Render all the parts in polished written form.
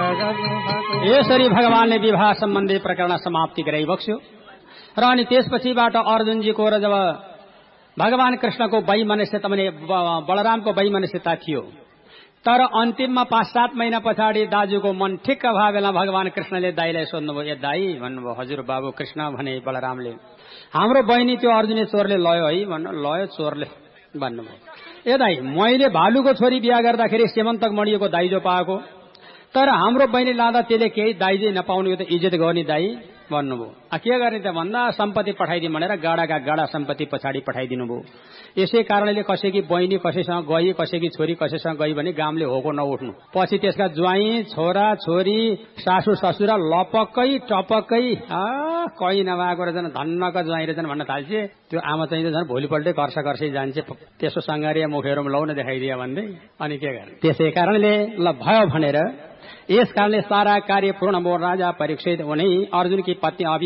यसरी भगवानले विवाह सम्बन्धी प्रकरण समाप्ति गराइबक्स्यो र अनि त्यसपछिबाट अर्जुनजीको र जब भगवान कृष्णको वैमनस्यता भने बलरामको वैमनस्यता थियो, तर अन्तिममा 5-7 महिना पछाडि दाजुको मन ठिक्क भए बेला भगवान कृष्णले दाईलाई सोध्नुभयो, ए दाई भन्नुभयो, हजुर बाबु कृष्ण भने बलरामले, हाम्रो बहिनी त्यो अर्जुने चोरले लयो है भन्नु, लयो चोरले भन्नुभयो। ए दाई मैले भालुको छोरी बिहा गर्दाखेरि सेमन्तक मणिएको दाइजो पाएको, तर हाम्रो बहिनी लाँदा त्यसले केही दाइजै नपाउनु, यो त इज्जत गर्ने दाई भन्नुभयो। के गर्ने त भन्दा सम्पत्ति पठाइदिउँ भनेर गाडाका गाडा सम्पत्ति पछाडि पठाइदिनु भयो। यसै कारणले कसैकी बहिनी कसैसँग गई, कसैकी छोरी कसैसँग गई भने गामले होको नउठ्नु, पछि त्यसका ज्वाइँ छोरा छोरी सासू ससुरा लपक्कै टपक्कै कहीँ नभएको रहेछन्, धन्नका ज्वाइँ रहेछन् भन्न थाल्छे। त्यो आमा चाहिँ झन् भोलिपल्टै कर्सै जान्छे, त्यसो सङ्गारिया मुखेर लौ न देखाइदियो भन्दै, अनि के गर्ने। त्यसै कारणले ल भयो भनेर यस कारणले सारा कार्य पूर्ण भयो। राजा परीक्षित उनी अर्जुन की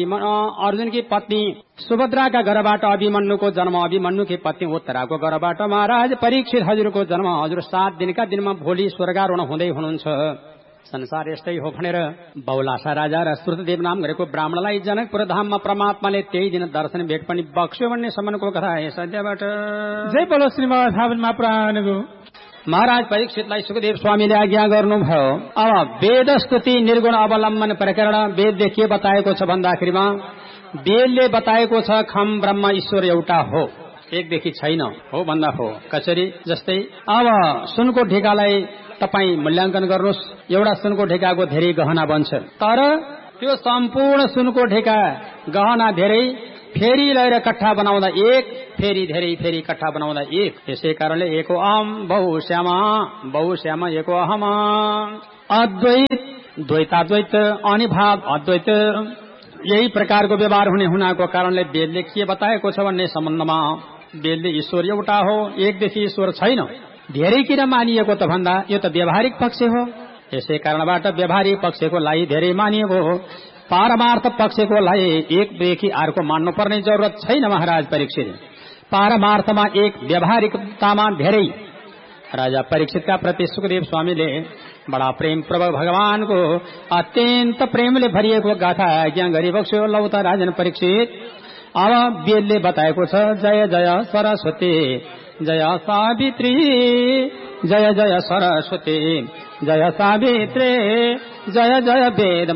पत्नी सुभद्राका घरबाट अभिमन्युको जन्म, अभिमन्युकी पत्नी उत्तराको घरबाट महाराज परीक्षित हजुरको जन्म। हजुर 7 दिनका दिनमा भोलि स्वर्गारोहण हुँदै हुनुहुन्छ। संसार यस्तै हो भनेर बहुलासा राजा र श्रुतदेव नाम गरेको ब्राह्मणलाई जनकपुर धाममा परमात्माले त्यही दिन दर्शन भेट पनि बक्स्यो भन्ने सम्मको कथा है सत्यबाट। जय बोलो श्रीमद् भागवत महापुराणको। महाराज परीक्षितलाई सुखदेव स्वामीले आज्ञा गर्नुभयो। अब वेद स्तुति निर्गुण अवलम्बन प्रकरण वेदले के बताएको छ भन्दाखेरिमा वेदले बताएको छ खम ब्रह्म ईश्वर एउटा हो, एकदेखि छैन, हो भन्दा हो। कसरी जस्तै अब सुनको ढेकालाई तपाई मूल्याङ्कन गर्नुहोस्, एउटा सुनको ढेकाको धेरै गहना बन्छ, तर त्यो सम्पूर्ण सुनको ढेका गहना धेरै फेरि लगेर कट्ठा बनाउँदा एक, फेरि धेरै फेरि कट्ठा बनाउँदा एक। यसै कारणले एको अहम बहुश्याम एको अहम, अद्वैत द्वैताद्वैत अनि भाव अद्वैत, यही प्रकारको व्यवहार हुनाको कारणले वेदले के बताएको छ भन्ने सम्बन्धमा वेदले ईश्वर एउटा हो, एकदेखि ईश्वर छैन। धेरै किन मानिएको त भन्दा यो त व्यावहारिक पक्ष हो। यसै कारणबाट व्यावहारिक पक्षको लागि धेरै मानिएको हो, पारमार्थ पक्षको लागि एकदेखि अर्को मान्नुपर्ने जरुरत छैन। महाराज परीक्षित पारमार्थमा एक, व्यावहारिकतामा धेरै। राजा परीक्षितका प्रति सुखदेव स्वामीले बडा प्रेम प्रभु भगवानको अत्यन्त प्रेमले भरिएको गाथा आज्ञा गरिबक्स्यो। लौ त राजन परीक्षित, अब वेदले बताएको छ जय जय सरस्वती जय सावित्री, जय जय सरस्वती जय सावित्री, जय जय वेद